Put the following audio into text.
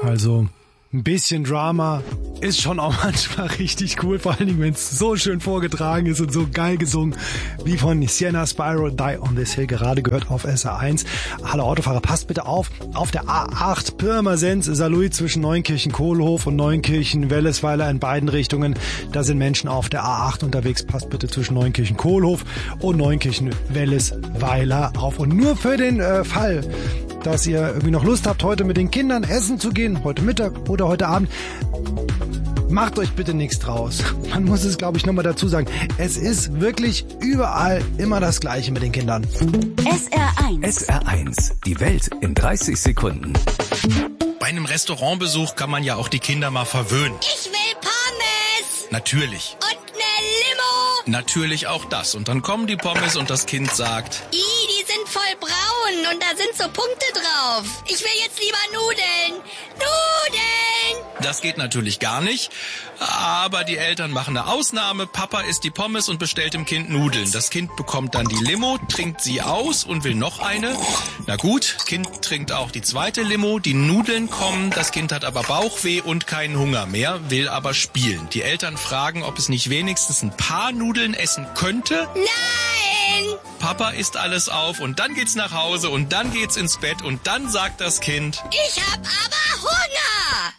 Also ein bisschen Drama ist schon auch manchmal richtig cool, vor allen Dingen, wenn es so schön vorgetragen ist und so geil gesungen, wie von Sienna Spyro, Die on This Hill, gerade gehört auf SR1. Hallo Autofahrer, passt bitte auf der A8 Pirmasens-Saarlouis zwischen Neunkirchen-Kohlhof und Neunkirchen-Wellesweiler in beiden Richtungen. Da sind Menschen auf der A8 unterwegs, passt bitte zwischen Neunkirchen-Kohlhof und Neunkirchen-Wellesweiler auf. Und nur für den Fall, dass ihr irgendwie noch Lust habt, heute mit den Kindern essen zu gehen, heute Mittag oder heute Abend, macht euch bitte nichts draus. Man muss es, glaube ich, nochmal dazu sagen. Es ist wirklich überall immer das Gleiche mit den Kindern. SR1. SR1. Die Welt in 30 Sekunden. Bei einem Restaurantbesuch kann man ja auch die Kinder mal verwöhnen. Ich will Pommes. Natürlich. Und eine Limo. Natürlich auch das. Und dann kommen die Pommes und das Kind sagt: Die sind voll braun und da sind so Punkte drauf. Ich will jetzt lieber Nudeln. Nudeln. Das geht natürlich gar nicht, aber die Eltern machen eine Ausnahme. Papa isst die Pommes und bestellt dem Kind Nudeln. Das Kind bekommt dann die Limo, trinkt sie aus und will noch eine. Na gut, Kind trinkt auch die zweite Limo, die Nudeln kommen, das Kind hat aber Bauchweh und keinen Hunger mehr, will aber spielen. Die Eltern fragen, ob es nicht wenigstens ein paar Nudeln essen könnte. Nein. Papa isst alles auf und dann geht's nach Hause und dann geht's ins Bett und dann sagt das Kind: Ich hab aber Hunger.